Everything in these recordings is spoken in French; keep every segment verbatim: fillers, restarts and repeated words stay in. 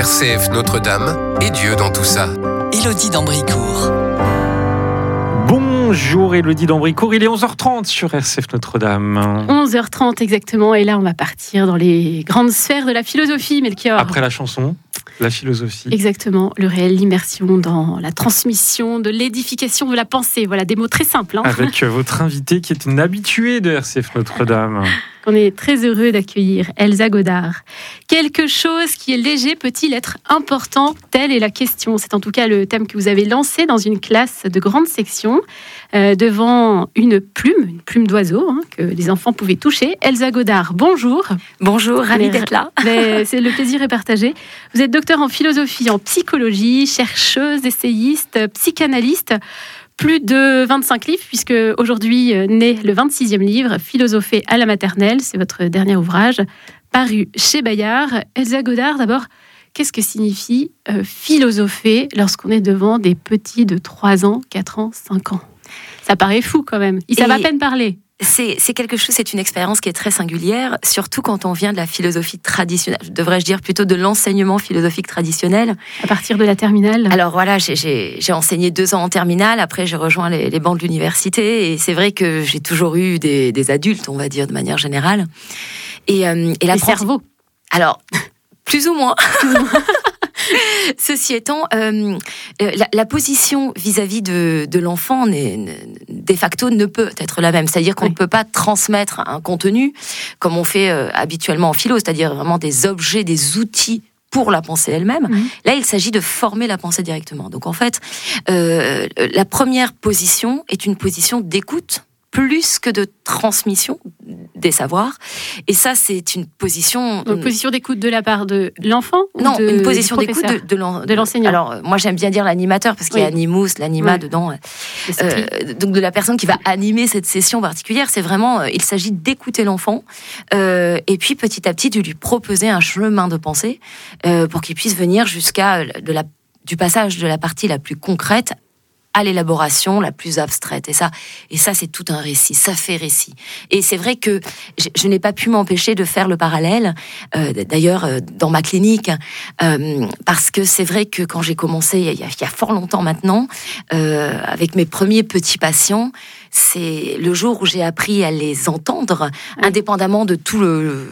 R C F Notre-Dame et Dieu dans tout ça. Élodie d'Ambricourt. Bonjour Élodie d'Ambricourt, il est onze heures trente sur R C F Notre-Dame. onze heures trente exactement, et là on va partir dans les grandes sphères de la philosophie, Melchior. Après la chanson, la philosophie. Exactement, le réel, l'immersion dans la transmission, de l'édification de la pensée. Voilà, des mots très simples. Hein. Avec votre invitée qui est une habituée de R C F Notre-Dame. On est très heureux d'accueillir Elsa Godard. Quelque chose qui est léger peut-il être important? Telle est la question. C'est en tout cas le thème que vous avez lancé dans une classe de grande section, euh, devant une plume, une plume d'oiseau, hein, que les enfants pouvaient toucher. Elsa Godard, bonjour. Bonjour, ravie d'être là. Mais c'est le plaisir est partagé. Vous êtes docteur en philosophie, en psychologie, chercheuse, essayiste, psychanalyste. Plus de vingt-cinq livres, puisque aujourd'hui naît le vingt-sixième livre, Philosopher à la maternelle, c'est votre dernier ouvrage, paru chez Bayard. Elsa Godard, d'abord, qu'est-ce que signifie euh, philosopher lorsqu'on est devant des petits de trois ans, quatre ans, cinq ans? Ça paraît fou quand même, ils savent à peine parler. C'est, c'est quelque chose, c'est une expérience qui est très singulière, surtout quand on vient de la philosophie traditionnelle, devrais-je dire plutôt de l'enseignement philosophique traditionnel. À partir de la terminale? Alors voilà, j'ai, j'ai, j'ai enseigné deux ans en terminale, après j'ai rejoint les, les bancs de l'université, et c'est vrai que j'ai toujours eu des, des adultes, on va dire, de manière générale. Et, euh, et les cerveaux? Alors, plus ou moins. Ceci étant, euh, la, la position vis-à-vis de, de l'enfant n'est, de facto ne peut être la même. C'est-à-dire qu'on oui. ne peut pas transmettre un contenu comme on fait euh, habituellement en philo, c'est-à-dire vraiment des objets, des outils pour la pensée elle-même. Mmh. Là, il s'agit de former la pensée directement. Donc en fait, euh, la première position est une position d'écoute, plus que de transmission des savoirs. Et ça, c'est une position... Une position d'écoute de la part de l'enfant? Non, de, une position d'écoute de, de, l'en, de l'enseignant. Alors, moi, j'aime bien dire l'animateur, parce qu'il oui. y a animus, l'anima oui. dedans. Euh, donc, de la personne qui va animer cette session particulière, c'est vraiment... Euh, il s'agit d'écouter l'enfant, euh, et puis, petit à petit, de lui proposer un chemin de pensée, euh, pour qu'il puisse venir jusqu'à de la, du passage de la partie la plus concrète à l'élaboration la plus abstraite. Et ça, et ça, c'est tout un récit. Ça fait récit. Et c'est vrai que je, je n'ai pas pu m'empêcher de faire le parallèle, euh, d'ailleurs, euh, dans ma clinique, euh, parce que c'est vrai que quand j'ai commencé, il y a, il y a fort longtemps maintenant, euh, avec mes premiers petits patients, c'est le jour où j'ai appris à les entendre, oui. indépendamment de tout le...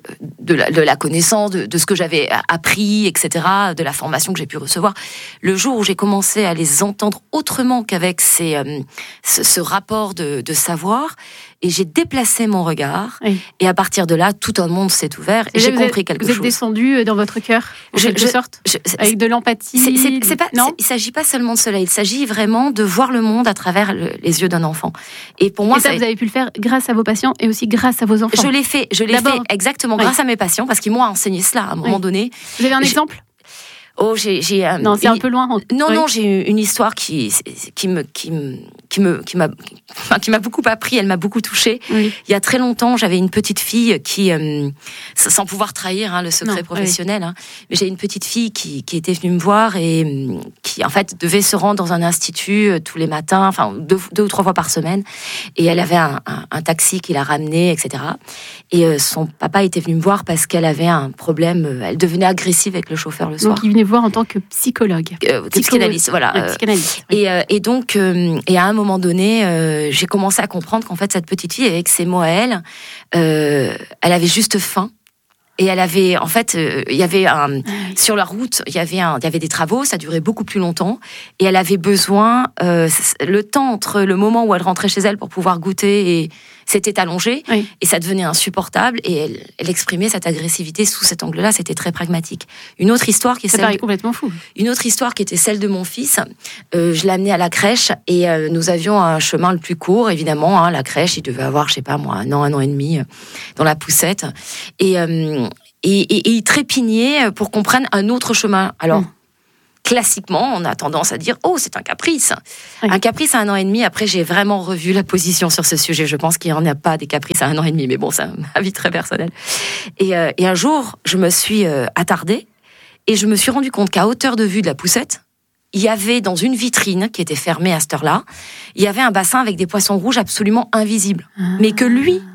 De la, de la connaissance, de, de ce que j'avais appris, et cetera, de la formation que j'ai pu recevoir. Le jour où j'ai commencé à les entendre autrement qu'avec ces, euh, ce, ce rapport de, de savoir, et j'ai déplacé mon regard, oui. et à partir de là, tout un monde s'est ouvert, et, et j'ai compris êtes, quelque vous chose. Vous êtes descendu dans votre cœur, en je, quelque je, sorte, je, avec de l'empathie. C'est, c'est, c'est pas, non c'est, il ne s'agit pas seulement de cela, il s'agit vraiment de voir le monde à travers le, les yeux d'un enfant. Et pour moi, et ça, ça, vous avez pu le faire grâce à vos patients et aussi grâce à vos enfants. Je l'ai fait, je l'ai D'abord. fait exactement oui. grâce à mes patients, parce qu'ils m'ont enseigné cela à un moment oui. donné. Vous avez un je, exemple? Oh, j'ai, j'ai euh, non, c'est une, un peu loin. Non, oui. non, j'ai une histoire qui, qui me, qui me, qui me, qui m'a, qui m'a beaucoup appris. Elle m'a beaucoup touchée. Oui. Il y a très longtemps, j'avais une petite fille qui, euh, sans pouvoir trahir hein, le secret non, professionnel, oui. hein, mais j'ai une petite fille qui, qui était venue me voir et qui, en fait, devait se rendre dans un institut euh, tous les matins, enfin deux, deux ou trois fois par semaine. Et elle avait un, un, un taxi qui la ramenait, et cetera. Et euh, son papa était venu me voir parce qu'elle avait un problème. Euh, elle devenait agressive avec le chauffeur le soir. Donc, il venait voir en tant que psychologue, euh, que psychanalyste, voilà. Ouais, psychanalyste, oui. Et, euh, et donc, euh, et à un moment donné, euh, j'ai commencé à comprendre qu'en fait cette petite fille, avec ses mots à elle, euh, elle avait juste faim. Et elle avait, en fait, euh, il y avait un, oui. sur la route, il y avait un, il y avait des travaux, ça durait beaucoup plus longtemps, et elle avait besoin, euh, le temps entre le moment où elle rentrait chez elle pour pouvoir goûter et s'était allongé, oui. et ça devenait insupportable, et elle, elle exprimait cette agressivité sous cet angle-là, c'était très pragmatique. Une autre histoire qui est ça celle paraît de, complètement fou. Une autre histoire qui était celle de mon fils, euh, je l'amenais à la crèche, et euh, nous avions un chemin le plus court, évidemment, hein, la crèche, il devait avoir, je sais pas moi, un an, un an et demi, euh, dans la poussette, et, euh, et, et, et il trépignait pour qu'on prenne un autre chemin. Alors, mmh. classiquement, on a tendance à dire « Oh, c'est un caprice oui. !» Un caprice à un an et demi, après j'ai vraiment revu la position sur ce sujet. Je pense qu'il n'y en a pas des caprices à un an et demi, mais bon, c'est un avis très personnel. Et, euh, et un jour, je me suis euh, attardée et je me suis rendu compte qu'à hauteur de vue de la poussette, il y avait dans une vitrine qui était fermée à cette heure-là, il y avait un bassin avec des poissons rouges absolument invisibles. Ah. Mais que lui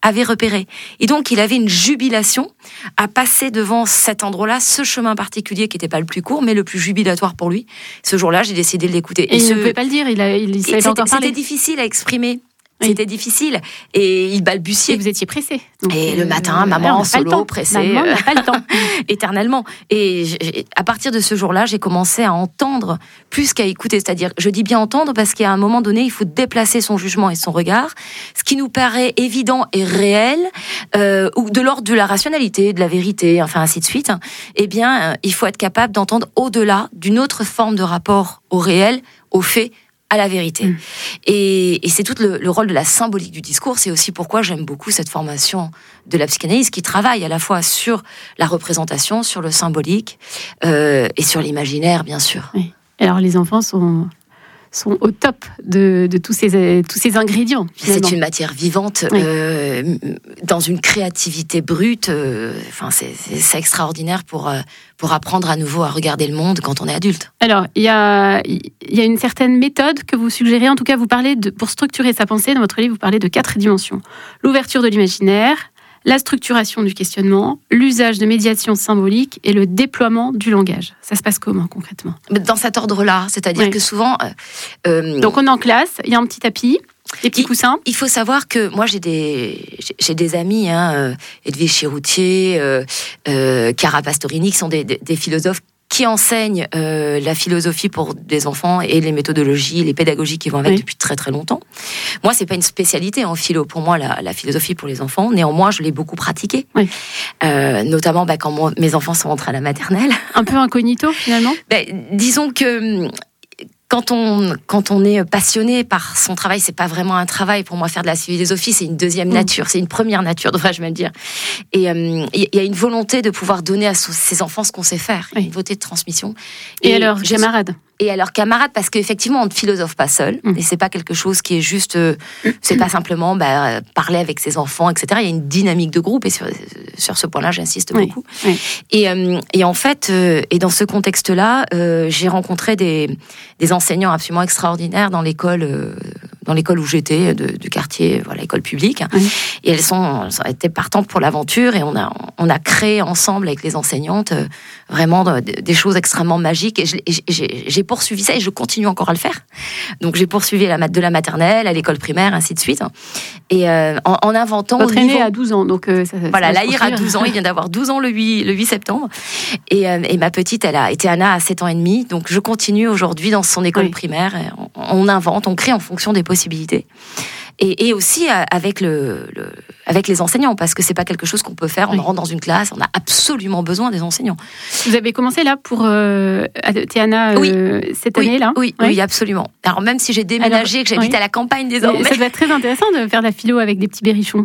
avait repéré. Et donc, il avait une jubilation à passer devant cet endroit-là, ce chemin particulier qui n'était pas le plus court, mais le plus jubilatoire pour lui. Ce jour-là, j'ai décidé de l'écouter. Et, et il ce... ne pouvait pas le dire, il, a, il, il savait pas encore parler. C'était difficile à exprimer. Oui. C'était difficile et il balbutiait. Et vous étiez pressé. Et le matin, euh, maman, solo, pressée. Maman n'a pas le temps. Éternellement. Et à partir de ce jour-là, j'ai commencé à entendre plus qu'à écouter. C'est-à-dire, je dis bien entendre parce qu'à un moment donné, il faut déplacer son jugement et son regard. Ce qui nous paraît évident et réel, euh, ou de l'ordre de la rationalité, de la vérité, enfin ainsi de suite, eh bien, euh, il faut être capable d'entendre au-delà d'une autre forme de rapport au réel, aux faits, à la vérité. Mmh. Et, et c'est tout le, le rôle de la symbolique du discours. C'est aussi pourquoi j'aime beaucoup cette formation de la psychanalyse qui travaille à la fois sur la représentation, sur le symbolique euh, et sur l'imaginaire, bien sûr. Oui. Alors les enfants sont... sont au top de, de tous, ces, tous ces ingrédients. Finalement. C'est une matière vivante, oui. euh, dans une créativité brute. Euh, enfin, c'est, c'est, c'est extraordinaire pour, euh, pour apprendre à nouveau à regarder le monde quand on est adulte. Alors, il y a, y a une certaine méthode que vous suggérez. En tout cas, vous parlez de, pour structurer sa pensée, dans votre livre, vous parlez de quatre dimensions. L'ouverture de l'imaginaire, la structuration du questionnement, l'usage de médiation symbolique et le déploiement du langage. Ça se passe comment, concrètement ? Dans cet ordre-là, c'est-à-dire oui. que souvent... Euh, Donc, on est en classe, il y a un petit tapis, des petits il, coussins. Il faut savoir que moi, j'ai des, j'ai des amis, hein, euh, Edwige Chiroutier, euh, euh, Chiara Pastorini, qui sont des, des, des philosophes qui enseignent euh, la philosophie pour des enfants et les méthodologies, les pédagogies qui vont avec oui. depuis très très longtemps. Moi, c'est pas une spécialité en philo. Pour moi, la, la philosophie pour les enfants, néanmoins, je l'ai beaucoup pratiquée. Oui. Euh, notamment bah, quand mon, mes enfants sont entrés à la maternelle. Un peu incognito, finalement bah, disons que... Quand on, quand on est passionné par son travail, c'est pas vraiment un travail. Pour moi, faire de la philosophie, c'est une deuxième nature, c'est une première nature, devrais-je même dire. Et il euh, y a une volonté de pouvoir donner à ses enfants ce qu'on sait faire, oui. une volonté de transmission. Et, et à leurs camarades Et à leurs camarades, parce qu'effectivement, on ne philosophe pas seul, mmh. et c'est pas quelque chose qui est juste, euh, c'est pas simplement bah, parler avec ses enfants, et cetera. Il y a une dynamique de groupe, et sur, sur ce point-là, j'insiste oui. beaucoup. Oui. Et, euh, et en fait, euh, et dans ce contexte-là, euh, j'ai rencontré des, des enseignants absolument extraordinaires dans l'école, euh, dans l'école où j'étais, de, du quartier, voilà, l'école publique. Oui. Et elles sont, elles étaient partantes pour l'aventure, et on a, on a créé ensemble avec les enseignantes euh, vraiment de, de, des choses extrêmement magiques. Et, je, et j'ai, j'ai poursuivi ça et je continue encore à le faire. Donc j'ai poursuivi la, de la maternelle à l'école primaire, ainsi de suite. Et euh, en, en inventant... Votre aîné a douze ans, donc euh, ça, voilà, ça Lahir a douze ans, il vient d'avoir douze ans le huit, le huit septembre. Et, euh, et ma petite, elle a été Anna à sept ans et demi. Donc je continue aujourd'hui dans son école oui. primaire. On, on invente, on crée en fonction des possibilités. Et, et aussi avec, le, le, avec les enseignants, parce que c'est pas quelque chose qu'on peut faire, on oui. rentre dans une classe, on a absolument besoin des enseignants. Vous avez commencé là pour euh, Théana euh, oui. cette oui. année-là oui, oui, oui, absolument. Alors même si j'ai déménagé, Alors, que j'habite oui. à la campagne désormais... Ça doit être très intéressant de faire de la philo avec des petits berrichons.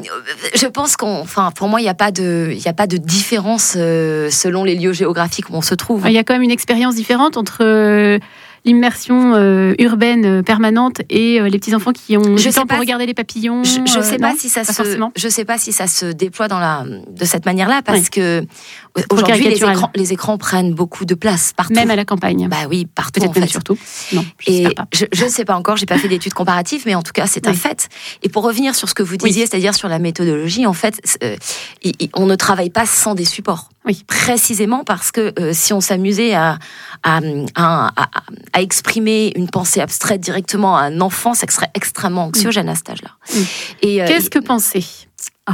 Je pense qu'on, enfin, pour moi, il n'y a pas de, il y a pas de différence euh, selon les lieux géographiques où on se trouve. Il y a quand même une expérience différente entre... Euh, l'immersion euh, urbaine permanente et euh, les petits enfants qui ont du temps pour regarder les papillons. Je, je sais euh, pas non, si ça pas se, forcément. je sais pas si ça se déploie dans la, de cette manière-là, parce oui. que aujourd'hui les écrans, les écrans prennent beaucoup de place partout. Même à la campagne. Bah oui, partout. Peut-être en fait. même surtout. Non, et je ne sais pas encore, j'ai pas fait d'études comparatives, mais en tout cas c'est oui. un fait. Et pour revenir sur ce que vous disiez, oui. c'est-à-dire sur la méthodologie, en fait, euh, on ne travaille pas sans des supports. Oui. Précisément parce que euh, si on s'amusait à, à, à, à, à exprimer une pensée abstraite directement à un enfant, ça serait extrêmement anxiogène à cet âge-là. Mmh. Et, euh, Qu'est-ce que penser ah.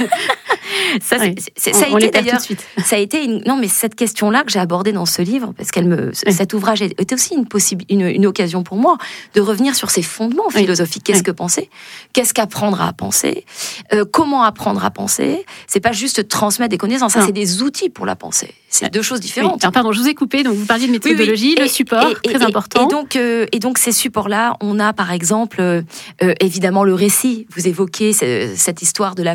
ça, oui. c'est, c'est, ça on, a été d'ailleurs, tout de suite. Ça a été une, non, mais cette question-là que j'ai abordée dans ce livre, parce qu'elle me, oui. cet ouvrage était aussi une possible, une, une occasion pour moi de revenir sur ces fondements philosophiques. Oui. Qu'est-ce oui. que penser ? Qu'est-ce qu'apprendre à penser ? euh, Comment apprendre à penser ? C'est pas juste transmettre des connaissances, ça, c'est des outils pour la pensée. C'est deux choses différentes. Oui. Alors, pardon, je vous ai coupé. Donc vous parliez de méthodologie, oui, oui. le support, et, et, très et, important. Et donc, euh, et donc ces supports-là, on a par exemple euh, évidemment le récit. Vous évoquez ce, cette histoire de la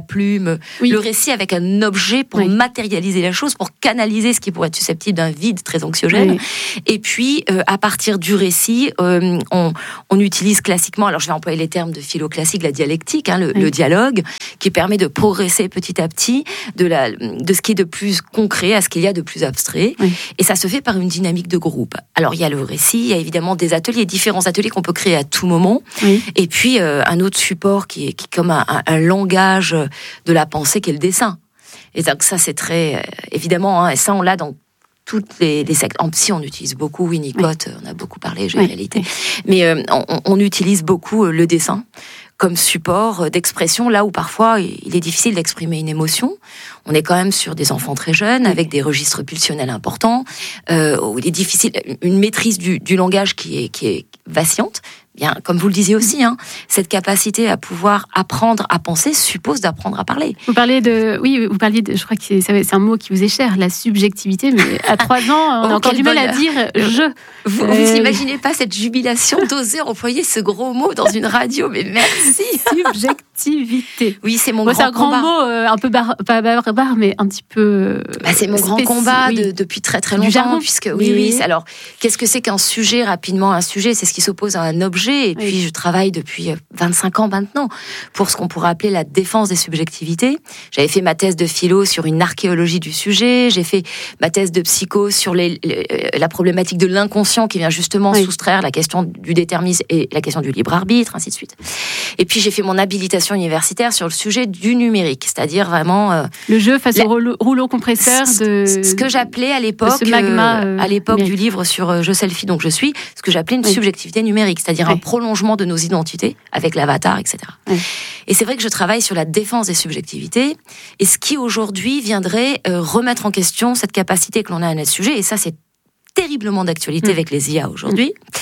plume, oui. le récit avec un objet pour oui. matérialiser la chose, pour canaliser ce qui pourrait être susceptible d'un vide très anxiogène. Oui. Et puis, euh, à partir du récit, euh, on, on utilise classiquement, alors je vais employer les termes de philo classique, la dialectique, hein, le, oui. le dialogue, qui permet de progresser petit à petit de, la, de ce qui est de plus concret à ce qu'il y a de plus abstrait. Oui. Et ça se fait par une dynamique de groupe. Alors, il y a le récit, il y a évidemment des ateliers, différents ateliers qu'on peut créer à tout moment. Oui. Et puis, euh, un autre support qui est, qui est comme un, un, un langage de la pensée qui est le dessin. Et donc, ça, c'est très... Euh, évidemment, hein, et ça, on l'a dans toutes les, les sectes. En psy, on utilise beaucoup Winnicott, oui. on a beaucoup parlé, j'ai oui. réalité. Oui. Mais euh, on, on utilise beaucoup le dessin comme support d'expression, là où parfois il est difficile d'exprimer une émotion. On est quand même sur des enfants très jeunes, avec des registres pulsionnels importants, euh, où il est difficile, une maîtrise du, du langage qui est, qui est vacillante. Bien, comme vous le disiez aussi, hein, cette capacité à pouvoir apprendre à penser suppose d'apprendre à parler. Vous parlez de, oui, vous parliez de, je crois que c'est, c'est un mot qui vous est cher, la subjectivité, mais à trois ans, on oh, a encore du mal bonheur. à dire je. Vous, euh... vous imaginez pas cette jubilation d'oser employer ce gros mot dans une radio, mais merci. Subjectivité. Oui, c'est mon bon, grand c'est un combat. grand mot, euh, un peu bar, pas barbare, mais un petit peu. Bah, c'est mon spéci- grand combat oui. de, depuis très très longtemps, du jargon. puisque oui, oui, oui. Alors, qu'est-ce que c'est qu'un sujet rapidement? Un sujet, c'est ce qui s'oppose à un objet. Et puis, oui. je travaille depuis vingt-cinq ans maintenant pour ce qu'on pourrait appeler la défense des subjectivités. J'avais fait ma thèse de philo sur une archéologie du sujet. J'ai fait ma thèse de psycho sur les, les, la problématique de l'inconscient qui vient justement oui. soustraire la question du déterminisme et la question du libre arbitre, ainsi de suite. Et puis, j'ai fait mon habilitation universitaire sur le sujet du numérique, c'est-à-dire vraiment euh, le jeu face la... au rouleau, rouleau compresseur de ce que j'appelais à l'époque, ce magma, euh, à l'époque numérique. Du livre sur euh, Je selfie donc je suis, ce que j'appelais une oui. subjectivité numérique, c'est-à-dire oui. un prolongement de nos identités avec l'avatar, et cetera. Oui. Et c'est vrai que je travaille sur la défense des subjectivités, et ce qui aujourd'hui viendrait euh, remettre en question cette capacité que l'on a à notre sujet, et ça c'est terriblement d'actualité mmh. avec les I A aujourd'hui. Mmh.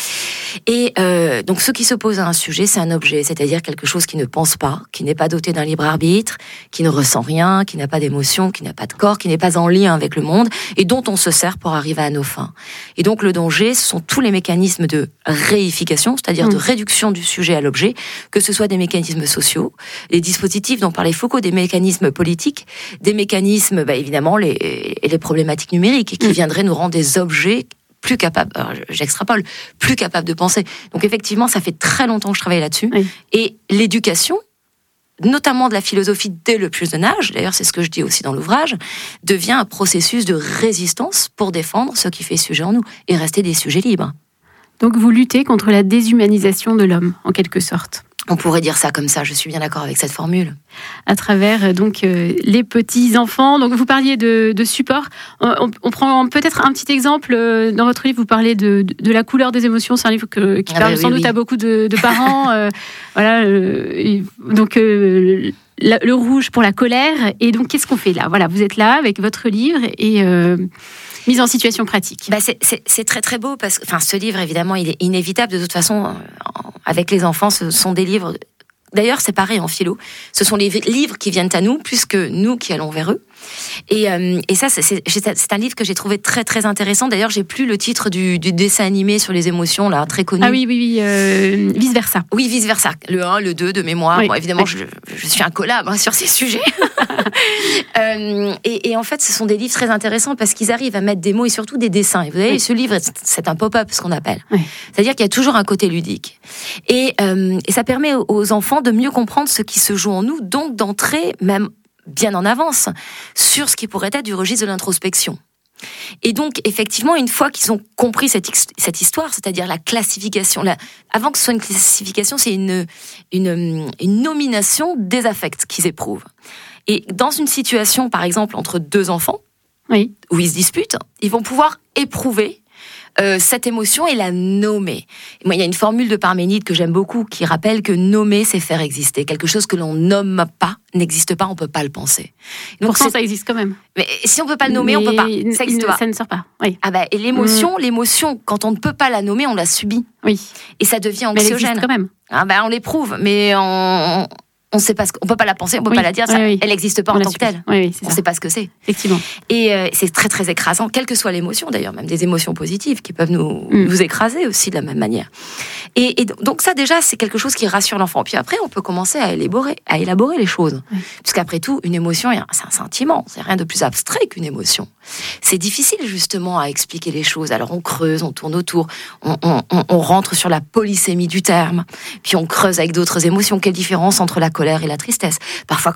Et euh, donc, ce qui s'oppose à un sujet, c'est un objet, c'est-à-dire quelque chose qui ne pense pas, qui n'est pas doté d'un libre arbitre, qui ne ressent rien, qui n'a pas d'émotion, qui n'a pas de corps, qui n'est pas en lien avec le monde, et dont on se sert pour arriver à nos fins. Et donc, le danger, ce sont tous les mécanismes de réification, c'est-à-dire mmh. de réduction du sujet à l'objet, que ce soit des mécanismes sociaux, des dispositifs dont parlait Foucault, des mécanismes politiques, des mécanismes, bah, évidemment, les, les problématiques numériques, qui mmh. viendraient nous rendre des objets plus capable, alors j'extrapole, plus capable de penser. Donc effectivement, ça fait très longtemps que je travaille là-dessus. Oui. Et l'éducation, notamment de la philosophie dès le plus jeune âge, d'ailleurs c'est ce que je dis aussi dans l'ouvrage, devient un processus de résistance pour défendre ce qui fait sujet en nous et rester des sujets libres. Donc vous luttez contre la déshumanisation de l'homme, en quelque sorte. On pourrait dire ça comme ça, je suis bien d'accord avec cette formule. À travers donc euh, les petits-enfants. Donc vous parliez de, de support. On, on prend peut-être un petit exemple. Dans votre livre, vous parlez de, de, de la couleur des émotions. C'est un livre que, qui ah parle bah, oui, sans oui. doute à beaucoup de, de parents. euh, voilà. Euh, donc euh, le, le rouge pour la colère. Et donc qu'est-ce qu'on fait là? Voilà, vous êtes là avec votre livre et... Euh, mise en situation pratique. Bah c'est, c'est, c'est très très beau parce que, enfin, ce livre évidemment il est inévitable de toute façon. Avec les enfants, ce sont des livres. D'ailleurs, c'est pareil en philo. Ce sont les livres qui viennent à nous plus que nous qui allons vers eux. Et, euh, et ça, c'est, c'est, c'est un livre que j'ai trouvé très très intéressant. D'ailleurs, j'ai plus le titre du, du dessin animé sur les émotions là, très connu. Ah oui, oui, oui, euh, vice versa. Oui, vice versa. Le un, le deux de mémoire. Oui. Bon, évidemment, oui. je, je suis un collab hein, sur ces sujets. euh, et, et en fait, ce sont des livres très intéressants parce qu'ils arrivent à mettre des mots et surtout des dessins. Et vous voyez, oui. ce livre, c'est un pop-up, ce qu'on appelle. Oui. C'est-à-dire qu'il y a toujours un côté ludique. Et, euh, et ça permet aux enfants de mieux comprendre ce qui se joue en nous, donc d'entrer même bien en avance sur ce qui pourrait être du registre de l'introspection. Et donc, effectivement, une fois qu'ils ont compris cette, cette histoire, c'est-à-dire la classification, la, avant que ce soit une classification, c'est une, une, une nomination des affects qu'ils éprouvent. Et dans une situation, par exemple, entre deux enfants, oui. où ils se disputent, ils vont pouvoir éprouver Euh, cette émotion et la nommer. Moi, il y a une formule de Parménide que j'aime beaucoup qui rappelle que nommer, c'est faire exister. Quelque chose que l'on nomme pas, n'existe pas, on peut pas le penser. Donc Pourtant, ça existe quand même. Mais si on peut pas le nommer, mais on peut pas. Ça existe pas. Ça ne sort pas. Oui. Ah bah, et l'émotion, mmh. l'émotion, quand on ne peut pas la nommer, on la subit. Oui. Et ça devient anxiogène. Mais elle existe quand même. Ah bah, on l'éprouve, mais on... On sait pas ce qu'on peut pas la penser, on peut oui, pas la dire, ça, oui, oui. elle n'existe pas on en tant que telle. Oui, oui, on ne sait pas ce que c'est. Effectivement. Et euh, c'est très très écrasant, quelle que soit l'émotion d'ailleurs, même des émotions positives qui peuvent nous, mm. nous écraser aussi de la même manière. Et, et donc ça déjà, c'est quelque chose qui rassure l'enfant. Puis après, on peut commencer à élaborer, à élaborer les choses. Oui. Puisqu'après tout, une émotion, c'est un sentiment. C'est rien de plus abstrait qu'une émotion. C'est difficile justement à expliquer les choses. Alors on creuse, on tourne autour, on, on, on, on rentre sur la polysémie du terme, puis on creuse avec d'autres émotions. Quelle différence entre la colère et la tristesse ? Parfois,